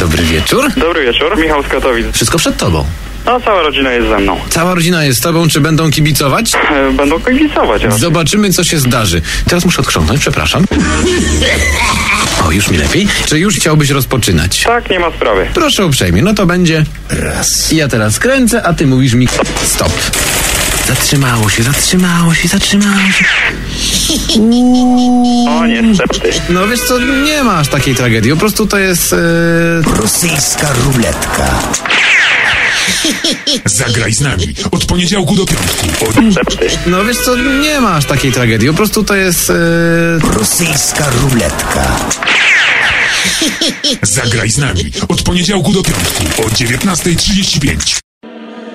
Dobry wieczór. Dobry wieczór, Michał z Katowic. Wszystko przed tobą. No, cała rodzina jest ze mną. Cała rodzina jest z tobą, czy będą kibicować? Będą kibicować. Zobaczymy, co się zdarzy. Teraz muszę odchrząknąć, przepraszam. O, już mi lepiej. Czy już chciałbyś rozpoczynać? Tak, nie ma sprawy. Proszę uprzejmie, no to będzie raz. Ja teraz kręcę, a ty mówisz mi stop. Zatrzymało się. O, niestety. No wiesz co, nie ma aż takiej tragedii. Po prostu to jest... Rosyjska ruletka. Zagraj z nami od poniedziałku do piątku. Niestety. No wiesz co, nie ma aż takiej tragedii. Po prostu to jest... Rosyjska ruletka. Zagraj z nami od poniedziałku do piątku o 19:35.